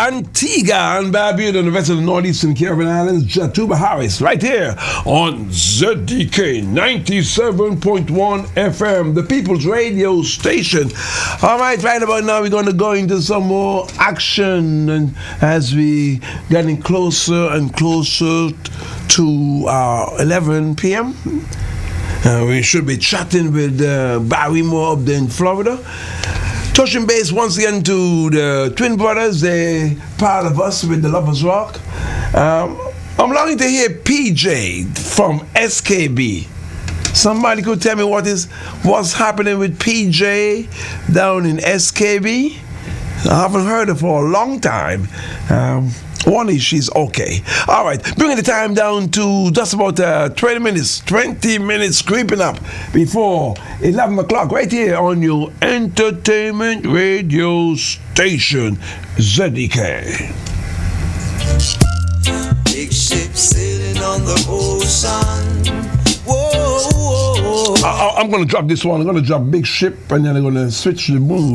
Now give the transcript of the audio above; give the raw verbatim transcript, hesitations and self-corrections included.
Antigua and Barbuda and the rest of the northeastern Caribbean Islands, Jatuba Harris, right here on Z D K ninety-seven point one F M, the People's Radio Station. All right, right about now we're going to go into some more action, and as we getting closer and closer to uh, eleven p.m. Uh, we should be chatting with uh, Barry Moore up there in Florida. Touching base once again to the Twin Brothers, they part of us with the Lovers Rock. Um, I'm longing to hear P J from S K B. Somebody could tell me what is what's happening with P J down in S K B? I haven't heard her for a long time. Um, One is she's okay. All right, bringing the time down to just about uh, twenty minutes, twenty minutes creeping up before eleven o'clock, right here on your entertainment radio station, Z D K. Big ship sailing on the ocean. Whoa, whoa, whoa. I, I'm going to drop this one. I'm going to drop Big Ship, and then I'm going to switch the mood.